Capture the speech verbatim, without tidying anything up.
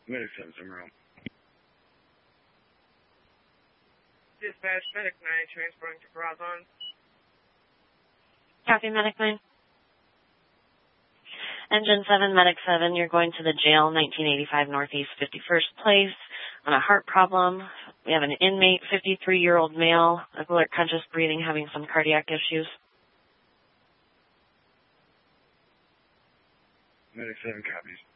Medic seven, somewhere else. Dispatch, Medic nine, transporting to Brazon. Copy, Medic nine. Engine seven, Medic seven, you're going to the jail, nineteen eighty-five Northeast fifty-first Place, on a heart problem. We have an inmate, fifty-three-year-old male, alert conscious breathing, having some cardiac issues. Medic seven copies.